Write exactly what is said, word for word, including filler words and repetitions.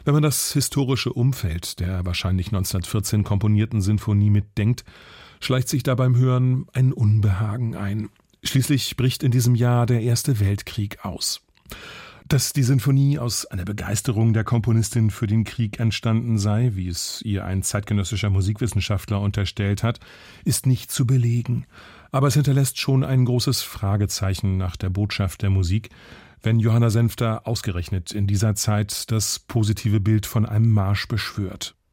Wenn man das historische Umfeld der wahrscheinlich neunzehnhundertvierzehn komponierten Sinfonie mitdenkt, schleicht sich da beim Hören ein Unbehagen ein. Schließlich bricht in diesem Jahr der Erste Weltkrieg aus. Dass die Sinfonie aus einer Begeisterung der Komponistin für den Krieg entstanden sei, wie es ihr ein zeitgenössischer Musikwissenschaftler unterstellt hat, ist nicht zu belegen. Aber es hinterlässt schon ein großes Fragezeichen nach der Botschaft der Musik, wenn Johanna Senfter ausgerechnet in dieser Zeit das positive Bild von einem Marsch beschwört.